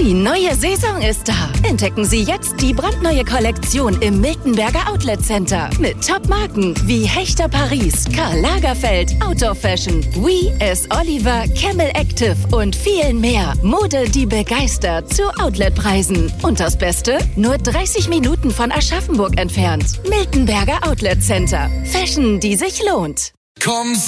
Die neue Saison ist da. Entdecken Sie jetzt die brandneue Kollektion im Miltenberger Outlet Center. Mit Top-Marken wie Hechter Paris, Karl Lagerfeld, Outdoor Fashion, Oui, S. Oliver, Camel Active und vielen mehr. Mode, die begeistert zu Outletpreisen. Und das Beste? Nur 30 Minuten von Aschaffenburg entfernt. Miltenberger Outlet Center. Fashion, die sich lohnt.